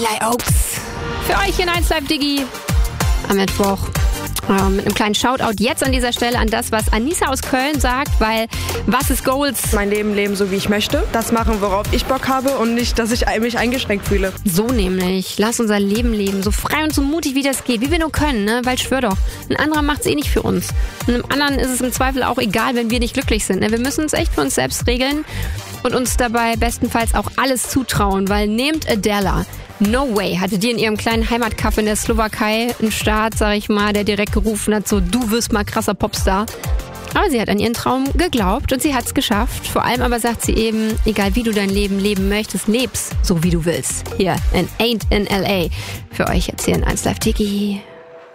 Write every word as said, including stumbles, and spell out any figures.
Eli Oaks. Für euch hier in eins Live Diggi am Mittwoch. Äh, mit einem kleinen Shoutout jetzt an dieser Stelle an das, was Anissa aus Köln sagt, weil was ist Goals? Mein Leben leben, so wie ich möchte. Das machen, worauf ich Bock habe und nicht, dass ich mich eingeschränkt fühle. So nämlich. Lass unser Leben leben. So frei und so mutig, wie das geht. Wie wir nur können, ne? Weil schwör doch, ein anderer macht's eh nicht für uns. Und einem anderen ist es im Zweifel auch egal, wenn wir nicht glücklich sind. Ne? Wir müssen uns echt für uns selbst regeln und uns dabei bestenfalls auch alles zutrauen, weil nehmt Adela. No way hatte die in ihrem kleinen Heimatkaff in der Slowakei einen Start, sag ich mal, der direkt gerufen hat, so du wirst mal krasser Popstar. Aber sie hat an ihren Traum geglaubt und sie hat's geschafft. Vor allem aber sagt sie eben, egal wie du dein Leben leben möchtest, leb's so wie du willst. Hier in Ain't in L A. Für euch jetzt hier in eins Live Diggi.